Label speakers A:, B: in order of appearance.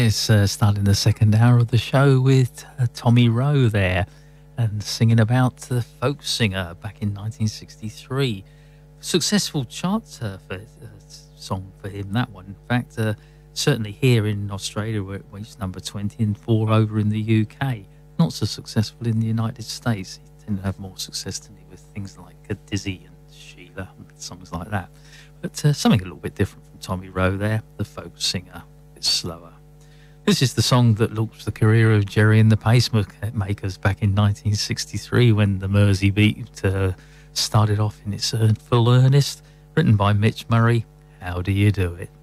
A: nice starting the second hour of the show with Tommy Rowe there and singing about the folk singer back in 1963. Successful chart song for him, that one. In fact, certainly here in Australia where it reached number 20 and 4 over in the UK. Not so successful in the United States. He tended to have more success than he with things like Dizzy and Sheila and songs like that. But something a little bit different from Tommy Rowe there, the folk singer, a bit slower. This is the song that launched the career of Gerry and the Pacemakers back in 1963 when the Mersey beat started off in its full earnest. Written by Mitch Murray, How Do You Do It?